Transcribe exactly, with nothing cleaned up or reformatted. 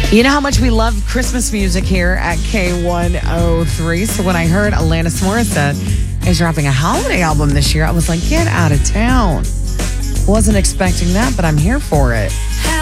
You know how much we love Christmas music here at K one oh three. So when I heard Alanis Morissette is dropping a holiday album this year, I was like, get out of town. Wasn't expecting that, but I'm here for it.